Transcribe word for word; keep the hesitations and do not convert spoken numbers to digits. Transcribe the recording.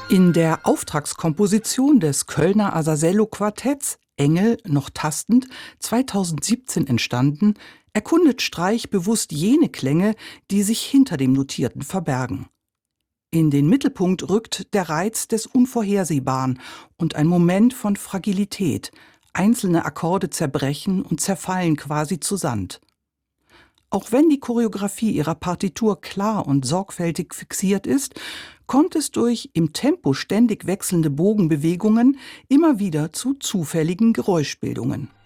In der Auftragskomposition des Kölner Asasello-Quartetts »Engel noch tastend«, zweitausendsiebzehn entstanden, erkundet Streich bewusst jene Klänge, die sich hinter dem Notierten verbergen. In den Mittelpunkt rückt der Reiz des Unvorhersehbaren und ein Moment von Fragilität. Einzelne Akkorde zerbrechen und zerfallen quasi zu Sand. Auch wenn die Choreografie ihrer Partitur klar und sorgfältig fixiert ist, kommt es durch im Tempo ständig wechselnde Bogenbewegungen immer wieder zu zufälligen Geräuschbildungen.